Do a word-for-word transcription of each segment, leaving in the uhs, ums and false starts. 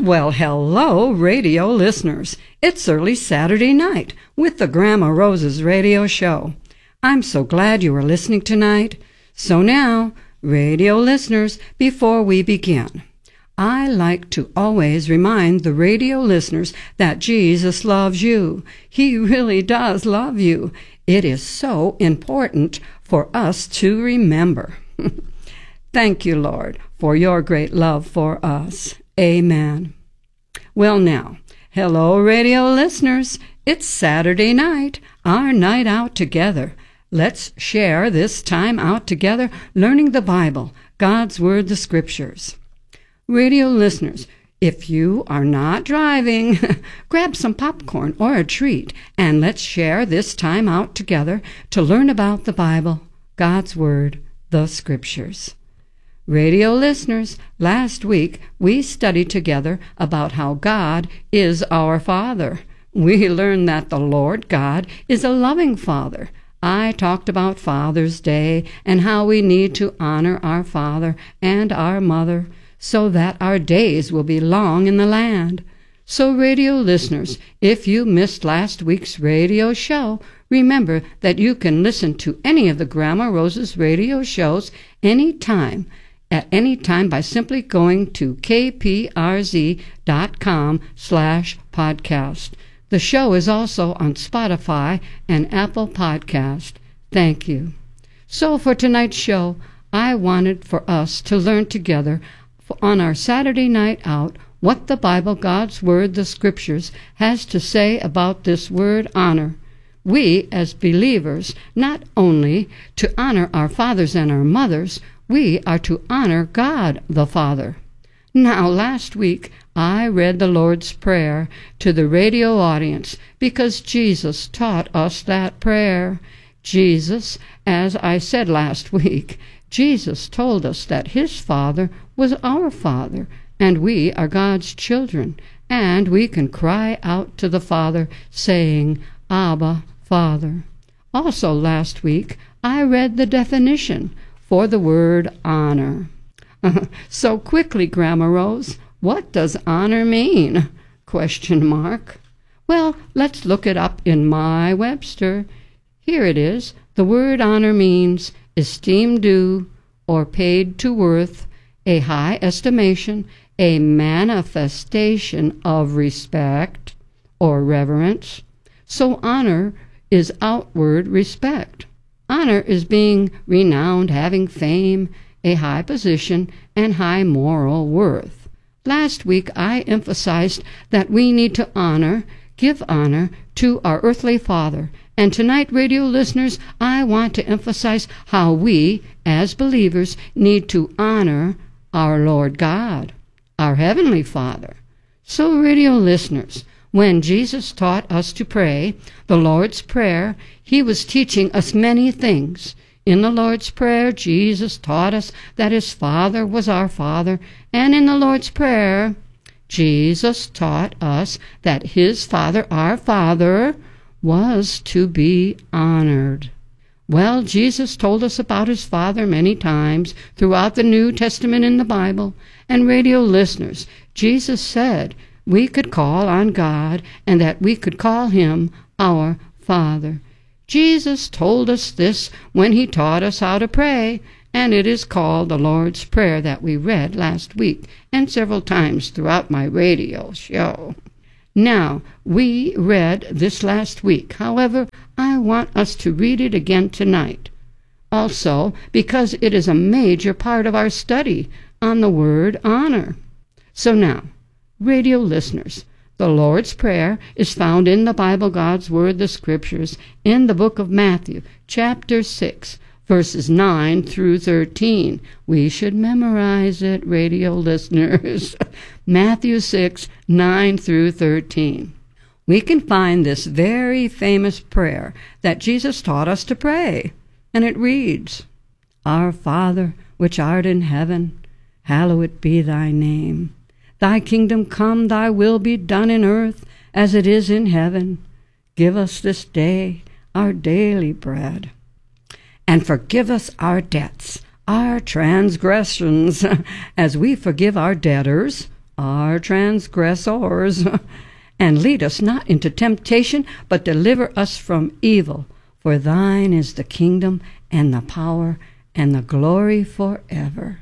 Well, hello, radio listeners. It's early Saturday night with the Grandma Rose's radio show. I'm so glad you are listening tonight. So now, radio listeners, before we begin, I like to always remind the radio listeners that Jesus loves you. He really does love you. It is so important for us to remember. Thank you, Lord, for your great love for us. Amen. Well now, hello radio listeners. It's Saturday night, our night out together. Let's share this time out together learning the Bible, God's Word, the Scriptures. Radio listeners, if you are not driving, grab some popcorn or a treat and let's share this time out together to learn about the Bible, God's Word, the Scriptures. Radio listeners, last week we studied together about how God is our Father. We learned that the Lord God is a loving Father. I talked about Father's Day and how we need to honor our father and our mother so that our days will be long in the land. So radio listeners, if you missed last week's radio show, remember that you can listen to any of the Grandma Rose's radio shows anytime. At any time by simply going to kprz.com slash podcast. The show is also on Spotify and Apple Podcast. Thank you. So for tonight's show, I wanted for us to learn together on our Saturday night out what the Bible, God's Word, the Scriptures, has to say about this word honor. We, as believers, not only to honor our fathers and our mothers, we are to honor God the Father. Now, last week, I read the Lord's Prayer to the radio audience because Jesus taught us that prayer. Jesus, as I said last week, Jesus told us that his Father was our Father, and we are God's children, and we can cry out to the Father, saying, Abba, Father. Also last week, I read the definition for the word honor. So quickly, Grandma Rose, what does honor mean? Question mark. Well, let's look it up in my Webster. Here it is. The word honor means esteem due or paid to worth, a high estimation, a manifestation of respect or reverence. So honor is outward respect. Honor is being renowned, having fame, a high position, and high moral worth. Last week I emphasized that we need to honor, give honor to our earthly father. And tonight, radio listeners, I want to emphasize how we, as believers, need to honor our Lord God, our Heavenly Father. So, radio listeners, when Jesus taught us to pray the Lord's Prayer, he was teaching us many things. In the Lord's Prayer, Jesus taught us that his Father was our Father, and in the Lord's Prayer, Jesus taught us that his Father, our Father, was to be honored. Well, Jesus told us about his Father many times throughout the New Testament in the Bible, and radio listeners, Jesus said we could call on God and that we could call him our Father. Jesus told us this when he taught us how to pray, and it is called the Lord's Prayer that we read last week and several times throughout my radio show. Now, we read this last week. However, I want us to read it again tonight. Also, because it is a major part of our study on the word honor. So now, radio listeners, the Lord's Prayer is found in the Bible, God's Word, the Scriptures, in the book of Matthew, chapter six, verses nine through thirteen. We should memorize it, radio listeners. Matthew six, nine through thirteen. We can find this very famous prayer that Jesus taught us to pray, and it reads, Our Father, which art in heaven, hallowed be thy name. Thy kingdom come, thy will be done in earth as it is in heaven. Give us this day our daily bread. And forgive us our debts, our transgressions, as we forgive our debtors, our transgressors. And lead us not into temptation, but deliver us from evil. For thine is the kingdom and the power and the glory forever.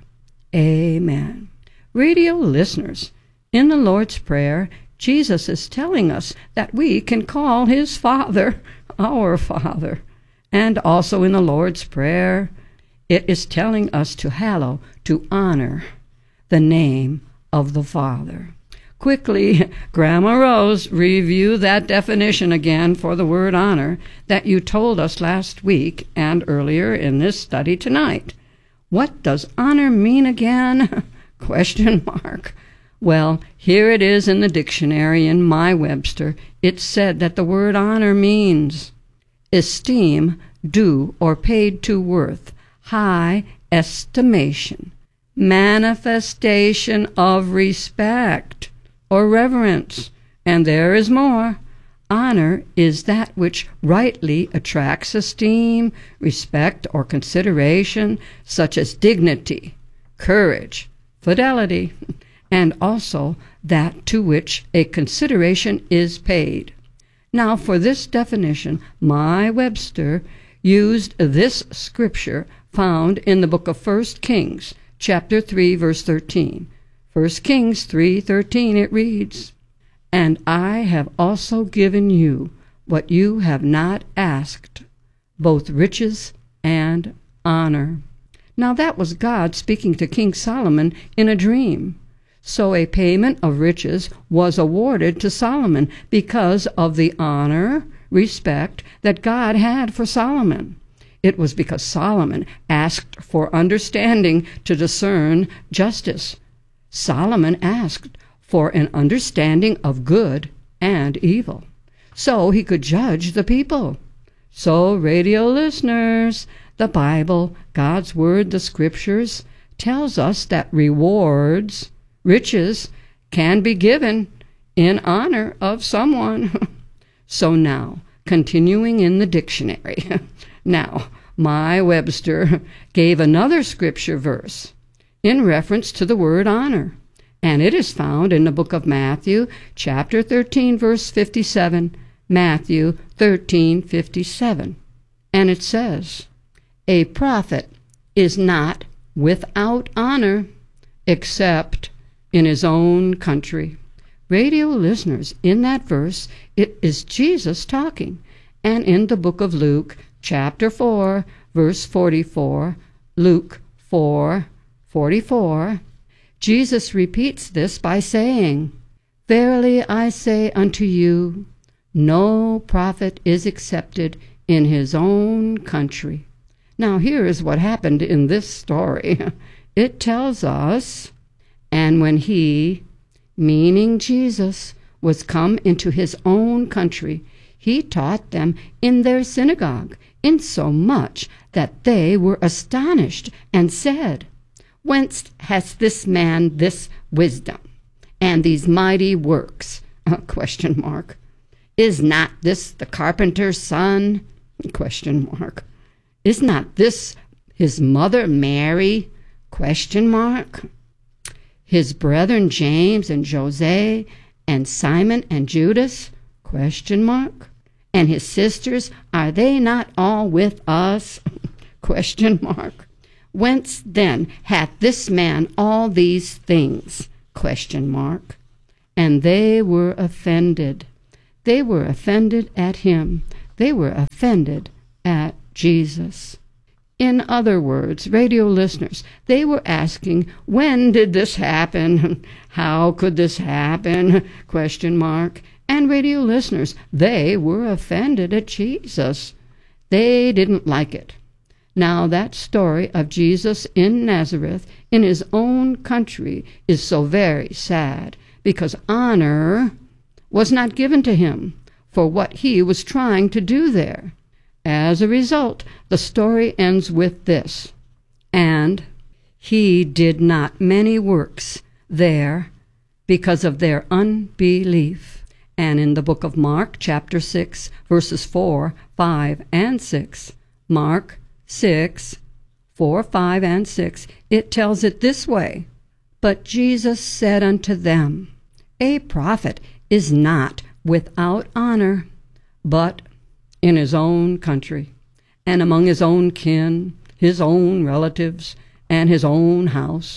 Amen. Radio listeners, in the Lord's Prayer, Jesus is telling us that we can call his Father our Father. And also in the Lord's Prayer, it is telling us to hallow, to honor the name of the Father. Quickly, Grandma Rose, review that definition again for the word honor that you told us last week and earlier in this study tonight. What does honor mean again? Question mark. Well, here it is in the dictionary in my Webster. It said that the word honor means esteem, due or paid to worth, high estimation, manifestation of respect or reverence. And there is more. Honor is that which rightly attracts esteem, respect, or consideration, such as dignity, courage, fidelity, and also that to which a consideration is paid. Now, for this definition, my Webster used this scripture found in the book of First Kings, chapter three, verse thirteen. First Kings three thirteen, it reads, "And I have also given you what you have not asked, both riches and honor." Now that was God speaking to King Solomon in a dream. So a payment of riches was awarded to Solomon because of the honor, respect that God had for Solomon. It was because Solomon asked for understanding to discern justice. Solomon asked for an understanding of good and evil, so he could judge the people. So, radio listeners, the Bible, God's Word, the Scriptures, tells us that rewards, riches, can be given in honor of someone. So now, continuing in the dictionary, now, my Webster gave another scripture verse in reference to the word honor, and it is found in the book of Matthew, chapter thirteen, verse fifty-seven, Matthew thirteen fifty-seven, and it says, "A prophet is not without honor, except in his own country." Radio listeners, in that verse, it is Jesus talking, and in the book of Luke, chapter four, verse forty-four, Luke four forty-four, Jesus repeats this by saying, "Verily I say unto you, no prophet is accepted in his own country." Now here is what happened in this story. It tells us, "And when he," meaning Jesus, "was come into his own country, he taught them in their synagogue, insomuch that they were astonished, and said, Whence has this man this wisdom, and these mighty works? Uh, question mark. Is not this the carpenter's son? Question mark. Is not this his mother Mary? Question mark. His brethren James and Jose and Simon and Judas? Question mark. And his sisters, are they not all with us? Question mark. Whence then hath this man all these things? Question mark. And they were offended. They were offended at him. They were offended at Jesus. In other words, radio listeners, they were asking, when did this happen? How could this happen? Question mark. And radio listeners, they were offended at Jesus. They didn't like it. Now that story of Jesus in Nazareth, in his own country, is so very sad, because honor was not given to him for what he was trying to do there. As a result, the story ends with this, "And he did not many works there because of their unbelief." And in the book of Mark, chapter six, verses four, five, and six, Mark six, four, five, and six, it tells it this way, But Jesus said unto them, A prophet is not without honor, but in his own country, and among his own kin, his own relatives, and his own house.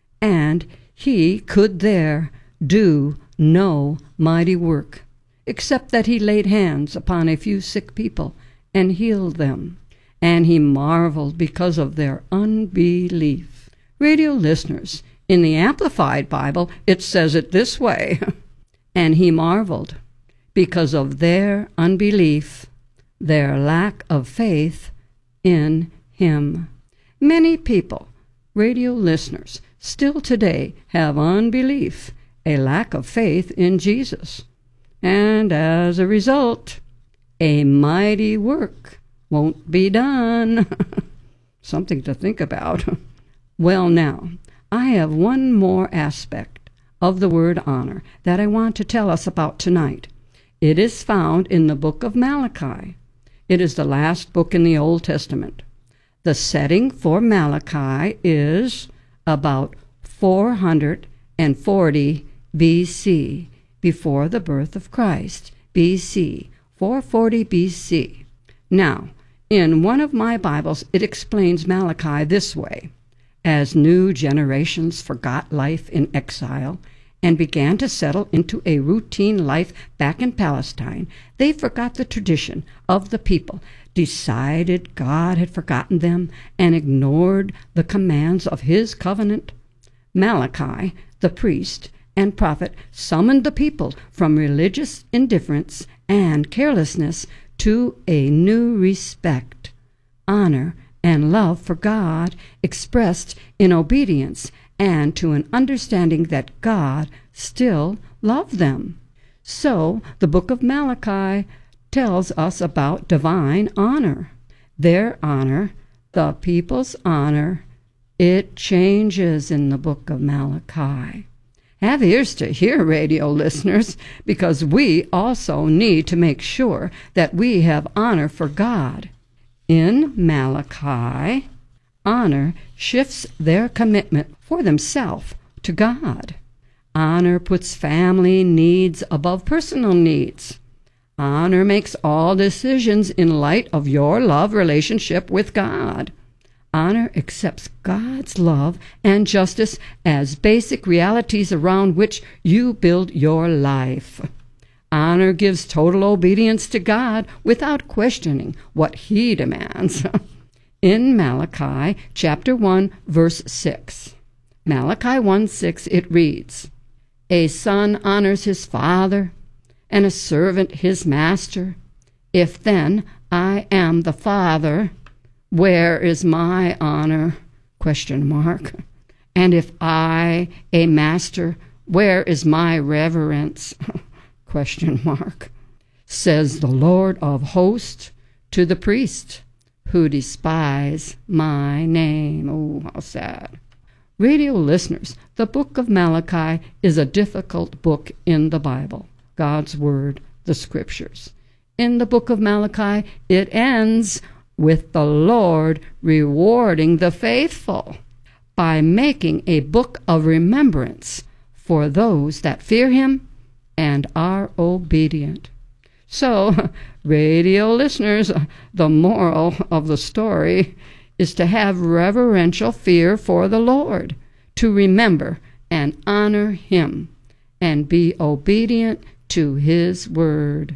And he could there do no mighty work, except that he laid hands upon a few sick people and healed them. And he marveled because of their unbelief. Radio listeners, in the Amplified Bible, it says it this way, and he marveled because of their unbelief, their lack of faith in him. Many people, radio listeners, still today have unbelief, a lack of faith in Jesus. And as a result, a mighty work won't be done. Something to think about. Well, now, I have one more aspect of the word honor that I want to tell us about tonight. It is found in the book of Malachi. It is the last book in the Old Testament. The setting for Malachi is about four hundred forty B C, before the birth of Christ, B C, four forty B C. Now, in one of my Bibles, it explains Malachi this way. As new generations forgot life in exile and began to settle into a routine life back in Palestine, they forgot the tradition of the people, decided God had forgotten them, and ignored the commands of his covenant. Malachi, the priest and prophet, summoned the people from religious indifference and carelessness to a new respect, honor, and love for God expressed in obedience, and to an understanding that God still loved them. So the book of Malachi tells us about divine honor. Their honor, the people's honor, it changes in the book of Malachi. Have ears to hear, radio listeners, because we also need to make sure that we have honor for God. In Malachi, honor shifts their commitment for themselves to God. Honor puts family needs above personal needs. Honor makes all decisions in light of your love relationship with God. Honor accepts God's love and justice as basic realities around which you build your life. Honor gives total obedience to God without questioning what he demands. In Malachi chapter one, verse six, Malachi one six, it reads, A son honors his father, and a servant his master. If then I am the father, where is my honor? Question mark. And if I, a master, where is my reverence? Question mark. Says the Lord of hosts to the priest who despise my name. Oh, how sad. Radio listeners, the book of Malachi is a difficult book in the Bible, God's Word, the Scriptures. In the book of Malachi, it ends with the Lord rewarding the faithful by making a book of remembrance for those that fear him and are obedient. So, radio listeners, the moral of the story is to have reverential fear for the Lord, to remember and honor him, and be obedient to his word.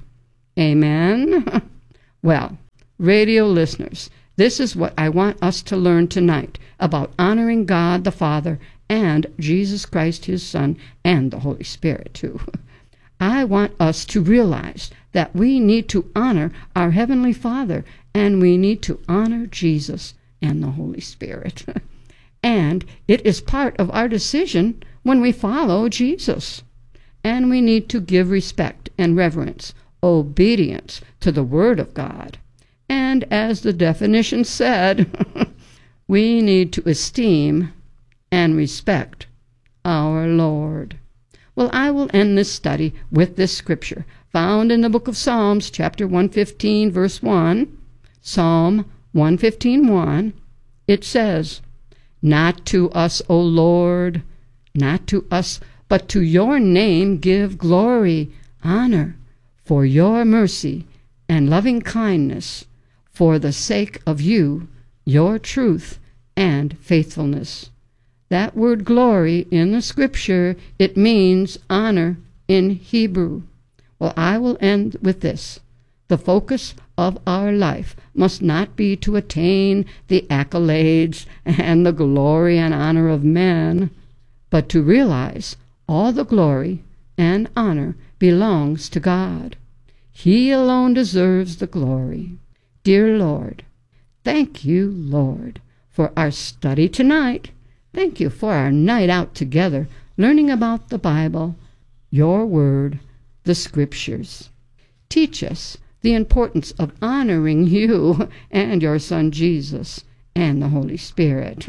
Amen? Well, radio listeners, this is what I want us to learn tonight about honoring God the Father and Jesus Christ his Son and the Holy Spirit too. I want us to realize that we need to honor our Heavenly Father, and we need to honor Jesus and the Holy Spirit. And it is part of our decision when we follow Jesus. And we need to give respect and reverence, obedience to the Word of God. And as the definition said, we need to esteem and respect our Lord. Well, I will end this study with this scripture found in the book of Psalms, chapter one fifteen, verse one. Psalm one fifteen, one. It says, Not to us, O Lord, not to us, but to your name give glory, honor, for your mercy and loving kindness, for the sake of you, your truth and faithfulness. That word glory in the scripture, it means honor in Hebrew. Well, I will end with this. The focus of our life must not be to attain the accolades and the glory and honor of men, but to realize all the glory and honor belongs to God. He alone deserves the glory. Dear Lord, thank you, Lord, for our study tonight. Thank you for our night out together, learning about the Bible, your word, the scriptures. Teach us the importance of honoring you and your Son Jesus and the Holy Spirit.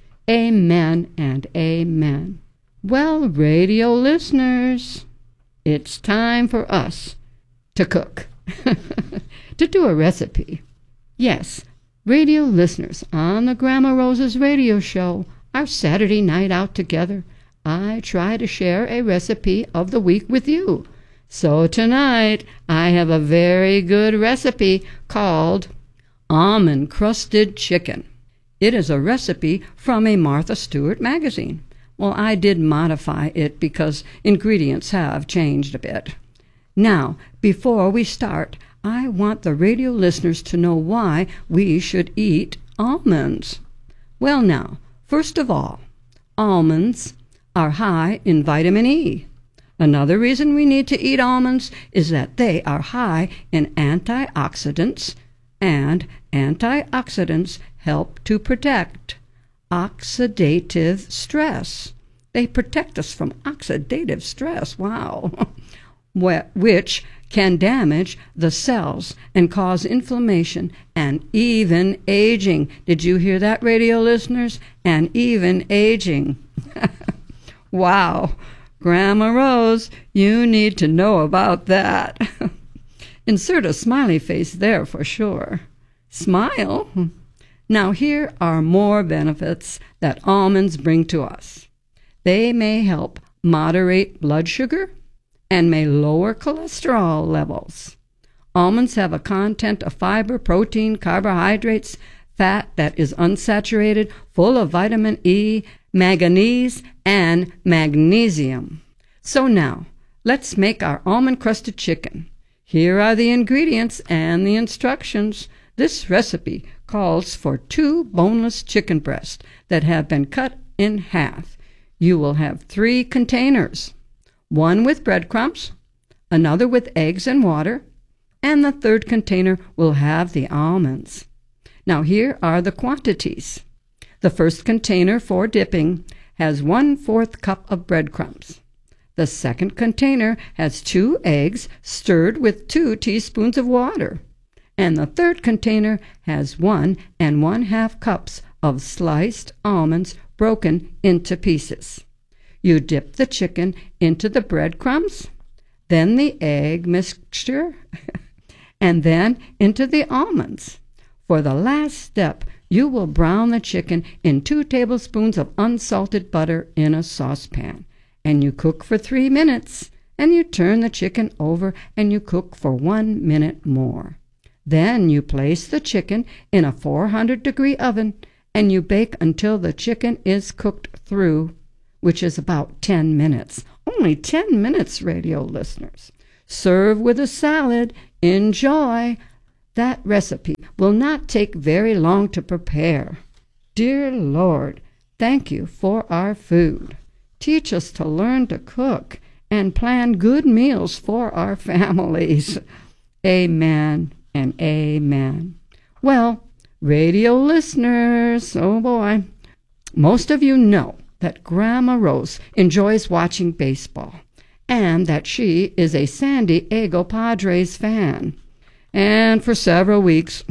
Amen and amen. Well, radio listeners, it's time for us to cook, to do a recipe. Yes, radio listeners, on the Grandma Rose's radio show, our Saturday night out together, I try to share a recipe of the week with you. So tonight, I have a very good recipe called almond-crusted chicken. It is a recipe from a Martha Stewart magazine. Well, I did modify it because ingredients have changed a bit. Now, before we start, I want the radio listeners to know why we should eat almonds. Well, now, first of all, almonds are high in vitamin E. Another reason we need to eat almonds is that they are high in antioxidants, and antioxidants help to protect oxidative stress. They protect us from oxidative stress, wow, which can damage the cells and cause inflammation and even aging. Did you hear that, radio listeners? And even aging. Wow. Grandma Rose, you need to know about that. Insert a smiley face there for sure. Smile. Now here are more benefits that almonds bring to us. They may help moderate blood sugar and may lower cholesterol levels. Almonds have a content of fiber, protein, carbohydrates, fat that is unsaturated, full of vitamin E, manganese, and magnesium. So now, let's make our almond-crusted chicken. Here are the ingredients and the instructions. This recipe calls for two boneless chicken breasts that have been cut in half. You will have three containers, one with breadcrumbs, another with eggs and water, and the third container will have the almonds. Now here are the quantities. The first container for dipping has one-fourth cup of breadcrumbs. The second container has two eggs stirred with two teaspoons of water. And the third container has one and one-half cups of sliced almonds broken into pieces. You dip the chicken into the breadcrumbs, then the egg mixture, and then into the almonds. For the last step, you will brown the chicken in two tablespoons of unsalted butter in a saucepan. And you cook for three minutes, and you turn the chicken over and you cook for one minute more. Then you place the chicken in a four hundred degree oven, and you bake until the chicken is cooked through, which is about ten minutes. Only ten minutes, radio listeners. Serve with a salad. Enjoy. That recipe will not take very long to prepare. Dear Lord, thank you for our food. Teach us to learn to cook and plan good meals for our families. Amen and amen. Well, radio listeners, oh boy, most of you know that Grandma Rose enjoys watching baseball and that she is a San Diego Padres fan. And for several weeks,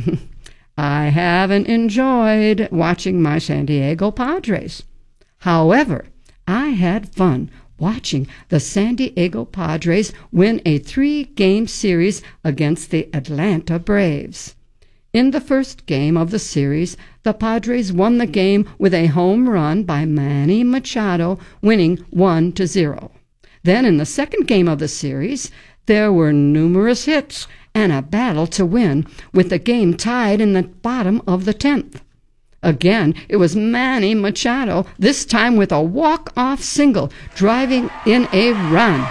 I haven't enjoyed watching my San Diego Padres. However, I had fun watching the San Diego Padres win a three-game series against the Atlanta Braves. In the first game of the series, the the Padres won the game with a home run by Manny Machado, winning one to zero. Then in the second game of the series, there were numerous hits and a battle to win, with the game tied in the bottom of the tenth. Again, it was Manny Machado, this time with a walk-off single, driving in a run.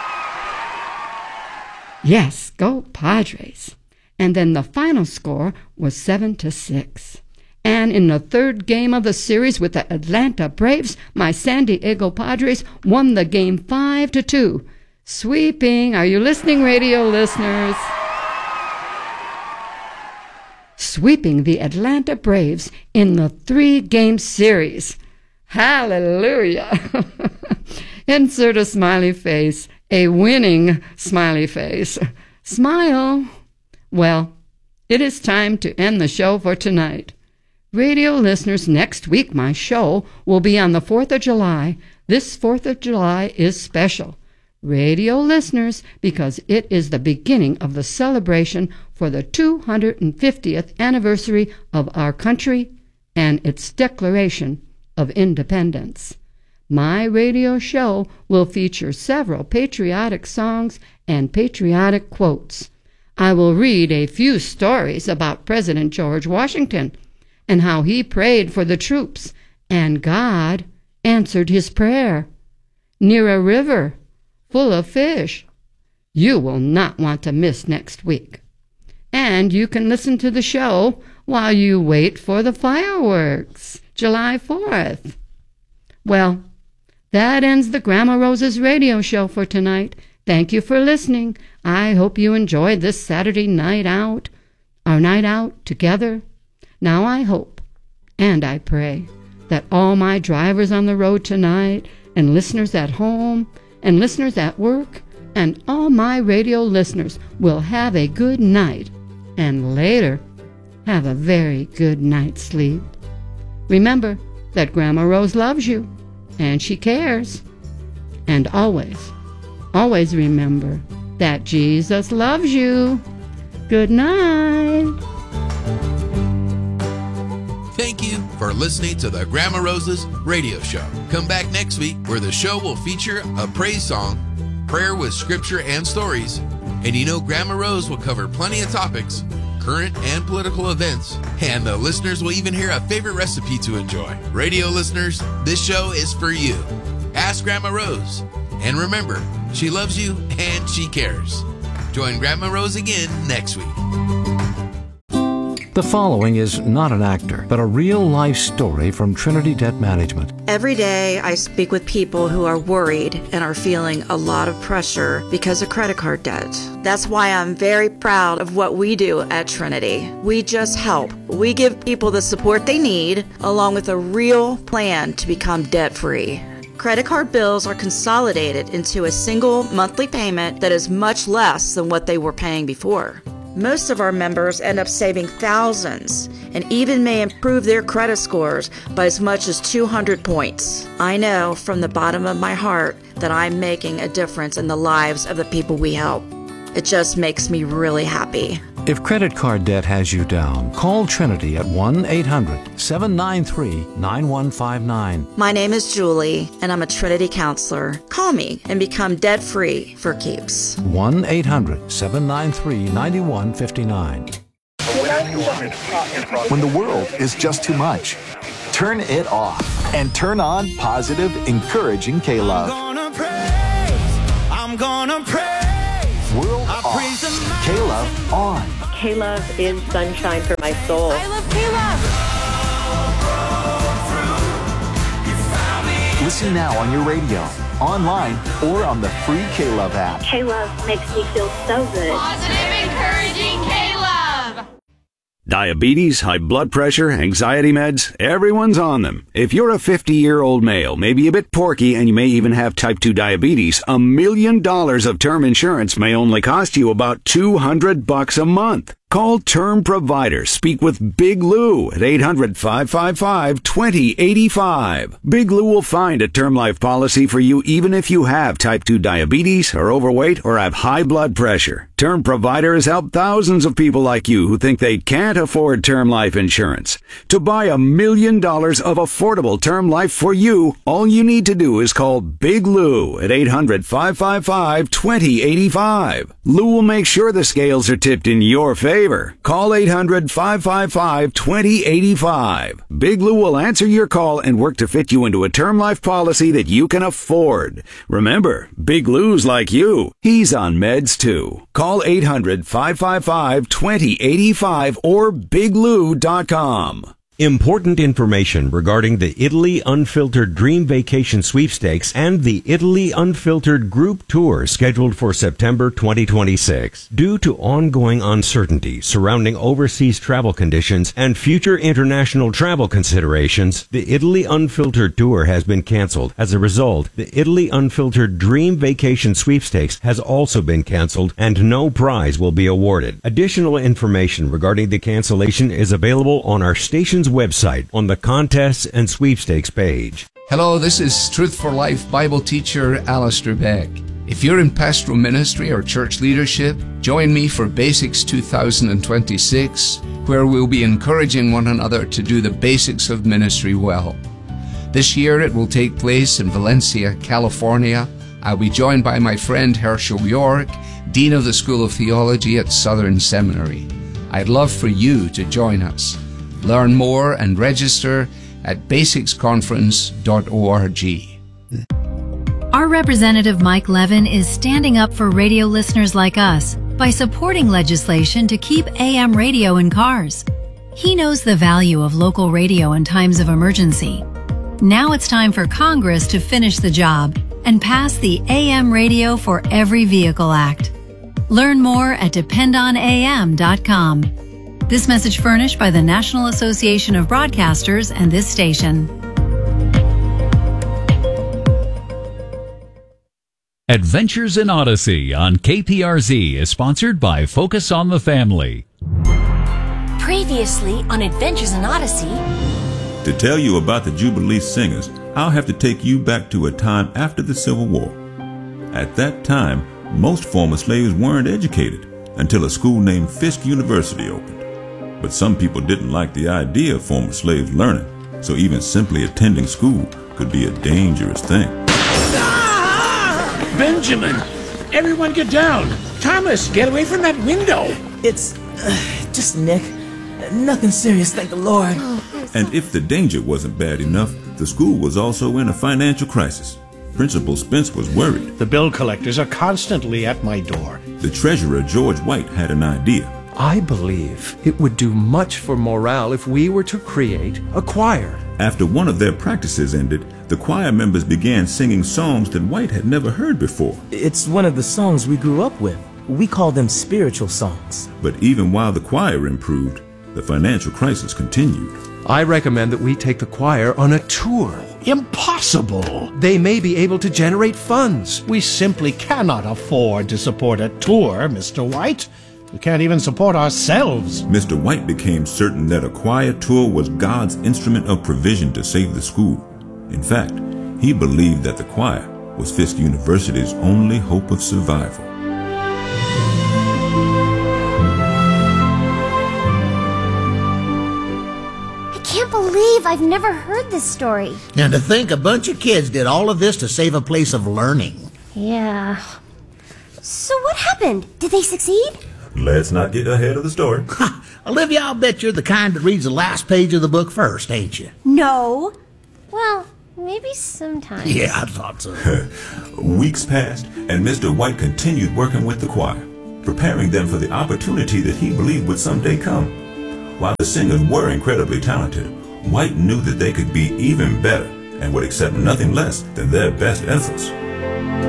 Yes, go Padres. And then the final score was seven to six. And in the third game of the series with the Atlanta Braves, my San Diego Padres won the game five to two, sweeping, are you listening, radio listeners? Sweeping the Atlanta Braves in the three-game series. Hallelujah! Insert a smiley face, a winning smiley face. Smile! Well, it is time to end the show for tonight. Radio listeners, next week my show will be on the fourth of July. This fourth of July is special. Radio listeners, because it is the beginning of the celebration for the two hundred fiftieth anniversary of our country and its Declaration of Independence. My radio show will feature several patriotic songs and patriotic quotes. I will read a few stories about President George Washington and how he prayed for the troops, and God answered his prayer. Near a river full of fish. You will not want to miss next week. And you can listen to the show while you wait for the fireworks, July fourth. Well, that ends the Grandma Rose's radio show for tonight. Thank you for listening. I hope you enjoyed this Saturday night out, our night out together. Now I hope and I pray that all my drivers on the road tonight and listeners at home and listeners at work and all my radio listeners will have a good night and later have a very good night's sleep. Remember that Grandma Rose loves you and she cares. And always, always remember that Jesus loves you. Good night. Thank you for listening to the Grandma Rose's radio show. Come back next week where the show will feature a praise song, prayer with scripture and stories, and you know Grandma Rose will cover plenty of topics, current and political events, and the listeners will even hear a favorite recipe to enjoy. Radio listeners, this show is for you. Ask Grandma Rose. And remember, she loves you and she cares. Join Grandma Rose again next week. The following is not an actor, but a real-life story from Trinity Debt Management. Every day I speak with people who are worried and are feeling a lot of pressure because of credit card debt. That's why I'm very proud of what we do at Trinity. We just help. We give people the support they need, along with a real plan to become debt-free. Credit card bills are consolidated into a single monthly payment that is much less than what they were paying before. Most of our members end up saving thousands and even may improve their credit scores by as much as two hundred points. I know from the bottom of my heart that I'm making a difference in the lives of the people we help. It just makes me really happy. If credit card debt has you down, call Trinity at one eight hundred seven nine three nine one five nine. My name is Julie, and I'm a Trinity counselor. Call me and become debt-free for keeps. one eight hundred seven nine three nine one five nine. When the world is just too much, turn it off and turn on positive, encouraging K-Love. I'm gonna praise, I'm gonna praise. World off, K-Love on. K-Love is sunshine for my soul. I love K-Love. Listen now on your radio, online, or on the free K-Love app. K-Love makes me feel so good. Positive, encouraging K-Love. Diabetes, high blood pressure, anxiety meds, everyone's on them. If you're a fifty-year-old male, maybe a bit porky, and you may even have type two diabetes, a million dollars of term insurance may only cost you about two hundred bucks a month. Call Term Provider. Speak with Big Lou at eight hundred, five five five, two zero eight five. Big Lou will find a term life policy for you even if you have type two diabetes, are overweight, or have high blood pressure. Term Provider has helped thousands of people like you who think they can't afford term life insurance. To buy a million dollars of affordable term life for you, all you need to do is call Big Lou at eight hundred, five five five, two zero eight five. Lou will make sure the scales are tipped in your favor. Call eight hundred, five five five, two zero eight five. Big Lou will answer your call and work to fit you into a term life policy that you can afford. Remember, Big Lou's like you. He's on meds too. Call eight hundred, five five five, two zero eight five or big lou dot com. Important information regarding the Italy Unfiltered Dream Vacation Sweepstakes and the Italy Unfiltered Group Tour scheduled for September twenty twenty-six. Due to ongoing uncertainty surrounding overseas travel conditions and future international travel considerations, the Italy Unfiltered Tour has been canceled. As a result, the Italy Unfiltered Dream Vacation Sweepstakes has also been canceled and no prize will be awarded. Additional information regarding the cancellation is available on our station's website on the contests and sweepstakes page. Hello, this is Truth for Life Bible teacher Alistair Beck. If you're in pastoral ministry or church leadership, join me for Basics two thousand twenty-six, where we'll be encouraging one another to do the basics of ministry well. This year it will take place in Valencia, California. I'll be joined by my friend Herschel York, Dean of the School of Theology at Southern Seminary. I'd love for you to join us. Learn more and register at basics conference dot org. Our representative Mike Levin is standing up for radio listeners like us by supporting legislation to keep A M radio in cars. He knows the value of local radio in times of emergency. Now it's time for Congress to finish the job and pass the A M Radio for Every Vehicle Act. Learn more at depend on A M dot com. This message furnished by the National Association of Broadcasters and this station. Adventures in Odyssey on K P R Z is sponsored by Focus on the Family. Previously on Adventures in Odyssey. To tell you about the Jubilee Singers, I'll have to take you back to a time after the Civil War. At that time, most former slaves weren't educated until a school named Fisk University opened. But some people didn't like the idea of former slaves learning, so even simply attending school could be a dangerous thing. Ah! Benjamin! Everyone get down! Thomas, get away from that window! It's uh, just Nick. Nothing serious, thank the Lord. And if the danger wasn't bad enough, the school was also in a financial crisis. Principal Spence was worried. The bill collectors are constantly at my door. The treasurer, George White, had an idea. I believe it would do much for morale if we were to create a choir. After one of their practices ended, the choir members began singing songs that White had never heard before. It's one of the songs we grew up with. We call them spiritual songs. But even while the choir improved, the financial crisis continued. I recommend that we take the choir on a tour. Impossible! They may be able to generate funds. We simply cannot afford to support a tour, Mister White. We can't even support ourselves. Mister White became certain that a choir tour was God's instrument of provision to save the school. In fact, he believed that the choir was Fisk University's only hope of survival. I can't believe I've never heard this story. And to think a bunch of kids did all of this to save a place of learning. Yeah. So what happened? Did they succeed? Let's not get ahead of the story. Olivia, I'll bet you're the kind that reads the last page of the book first, ain't you? No. Well, maybe sometimes. Yeah, I thought so. Weeks passed, and Mister White continued working with the choir, preparing them for the opportunity that he believed would someday come. While the singers were incredibly talented, White knew that they could be even better and would accept nothing less than their best efforts.